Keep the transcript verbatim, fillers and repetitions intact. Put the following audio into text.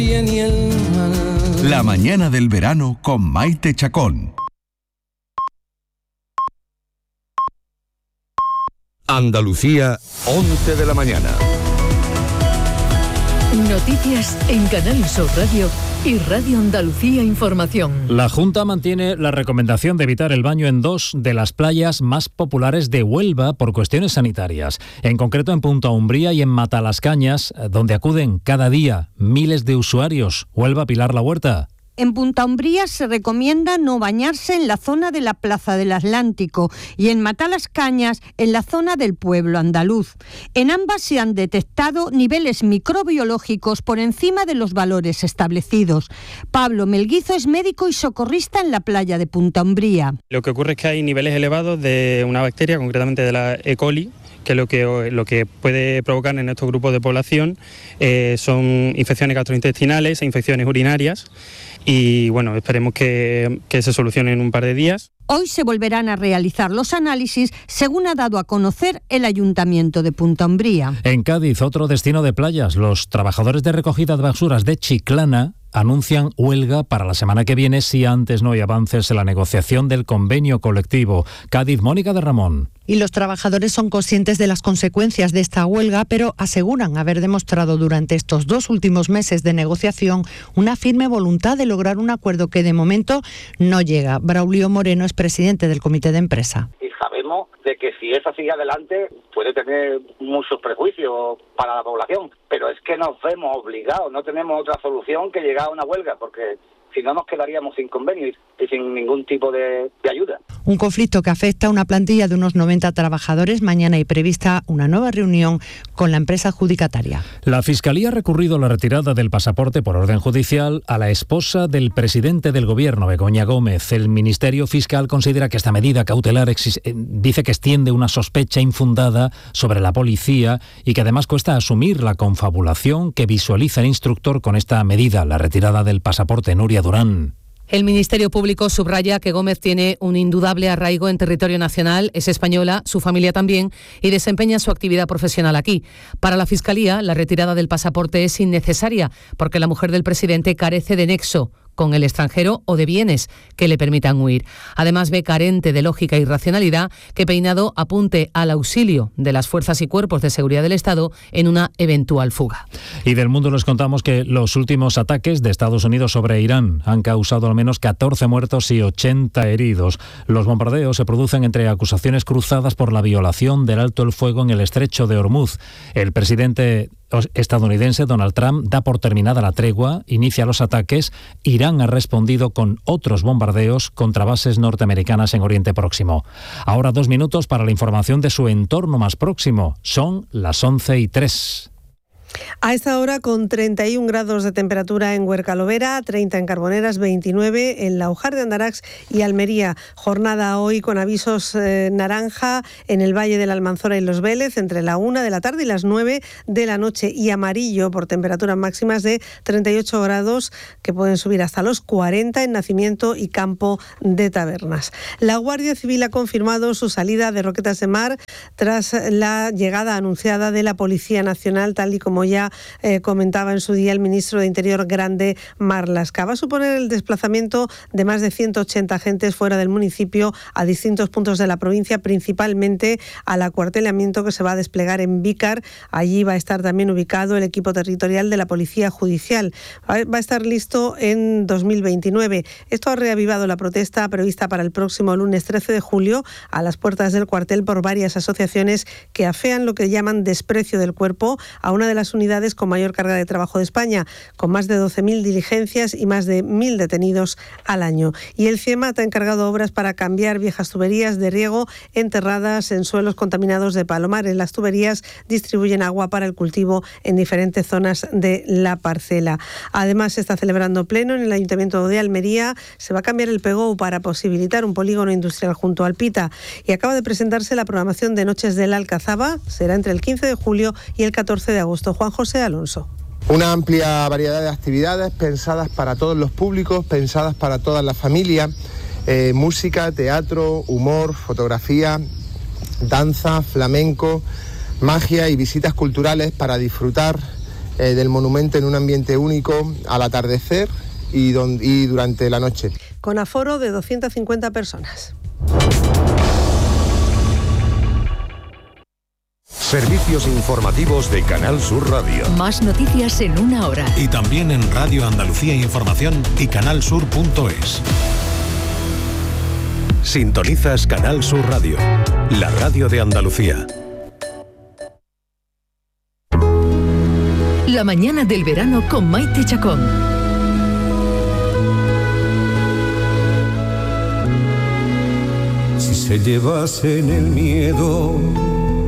La mañana del verano con Maite Chacón. Andalucía, once de la mañana. Noticias en Canal Sur Radio y Radio Andalucía Información. La Junta mantiene la recomendación de evitar el baño en dos de las playas más populares de Huelva por cuestiones sanitarias. En concreto en Punta Umbría y en Matalascañas, donde acuden cada día miles de usuarios. Huelva, Pilar La Huerta. En Punta Umbría se recomienda no bañarse en la zona de la Plaza del Atlántico y en Matalascañas en la zona del pueblo andaluz. En ambas se han detectado niveles microbiológicos por encima de los valores establecidos. Pablo Melguizo es médico y socorrista en la playa de Punta Umbría. Lo que ocurre es que hay niveles elevados de una bacteria, concretamente de la E. coli, que lo que, lo que puede provocar en estos grupos de población eh, son infecciones gastrointestinales e infecciones urinarias. Y bueno, esperemos que, que se solucione en un par de días. Hoy se volverán a realizar los análisis, según ha dado a conocer el Ayuntamiento de Punta Umbría. En Cádiz, otro destino de playas, los trabajadores de recogida de basuras de Chiclana anuncian huelga para la semana que viene si antes no hay avances en la negociación del convenio colectivo. Cádiz, Mónica de Ramón. Y los trabajadores son conscientes de las consecuencias de esta huelga, pero aseguran haber demostrado durante estos dos últimos meses de negociación una firme voluntad de lograr un acuerdo que de momento no llega. Braulio Moreno es presidente del comité de empresa. Y sabemos de que si eso sigue adelante puede tener muchos prejuicios para la población, pero es que nos vemos obligados, no tenemos otra solución que llegar a una huelga, porque si no nos quedaríamos sin convenio y sin ningún tipo de, de ayuda. Un conflicto que afecta a una plantilla de unos noventa trabajadores. Mañana hay prevista una nueva reunión con la empresa adjudicataria. La Fiscalía ha recurrido la retirada del pasaporte por orden judicial a la esposa del presidente del Gobierno, Begoña Gómez. El Ministerio Fiscal considera que esta medida cautelar exis- dice que extiende una sospecha infundada sobre la policía y que además cuesta asumir la confabulación que visualiza el instructor con esta medida, la retirada del pasaporte. Nuria Durán. El Ministerio Público subraya que Gómez tiene un indudable arraigo en territorio nacional, es española, su familia también, y desempeña su actividad profesional aquí. Para la Fiscalía, la retirada del pasaporte es innecesaria porque la mujer del presidente carece de nexo con el extranjero o de bienes que le permitan huir. Además, ve carente de lógica y racionalidad que Peinado apunte al auxilio de las fuerzas y cuerpos de seguridad del Estado en una eventual fuga. Y del mundo les contamos que los últimos ataques de Estados Unidos sobre Irán han causado al menos catorce muertos y ochenta heridos. Los bombardeos se producen entre acusaciones cruzadas por la violación del alto el fuego en el estrecho de Hormuz. El presidente estadounidense Donald Trump da por terminada la tregua, inicia los ataques. Irán ha respondido con otros bombardeos contra bases norteamericanas en Oriente Próximo. Ahora dos minutos para la información de su entorno más próximo. Son las once y tres. A esta hora con treinta y un grados de temperatura en Huercalovera, treinta en Carboneras, veintinueve en Laujar de Andarax y Almería. Jornada hoy con avisos eh, naranja en el Valle de la Almanzora y Los Vélez entre la una de la tarde y las nueve de la noche, y amarillo por temperaturas máximas de treinta y ocho grados que pueden subir hasta los cuarenta en Nacimiento y Campo de Tabernas. La Guardia Civil ha confirmado su salida de Roquetas de Mar tras la llegada anunciada de la Policía Nacional, tal y como ya eh, comentaba en su día el ministro de Interior Grande Marlaska. Va a suponer el desplazamiento de más de ciento ochenta agentes fuera del municipio a distintos puntos de la provincia, principalmente al acuartelamiento que se va a desplegar en Vícar. Allí va a estar también ubicado el equipo territorial de la Policía Judicial. Va a estar listo en dos mil veintinueve. Esto ha reavivado la protesta prevista para el próximo lunes trece de julio a las puertas del cuartel por varias asociaciones que afean lo que llaman desprecio del cuerpo a una de las unidades con mayor carga de trabajo de España, con más de doce mil diligencias y más de mil detenidos al año. Y el CIEMAT ha encargado obras para cambiar viejas tuberías de riego enterradas en suelos contaminados de Palomares. Las tuberías distribuyen agua para el cultivo en diferentes zonas de la parcela. Además, se está celebrando pleno en el Ayuntamiento de Almería. Se va a cambiar el P G O U para posibilitar un polígono industrial junto al Pita. Y acaba de presentarse la programación de Noches del Alcazaba. Será entre el quince de julio y el catorce de agosto. Juan José Alonso. Una amplia variedad de actividades pensadas para todos los públicos, pensadas para todas las familias, eh, música, teatro, humor, fotografía, danza, flamenco, magia y visitas culturales para disfrutar eh, del monumento en un ambiente único al atardecer y, don, y durante la noche. Con aforo de doscientas cincuenta personas. Servicios informativos de Canal Sur Radio. Más noticias en una hora. Y también en Radio Andalucía Información y canal sur punto es. Sintonizas Canal Sur Radio, la radio de Andalucía. La mañana del verano con Maite Chacón. Si se llevasen el miedo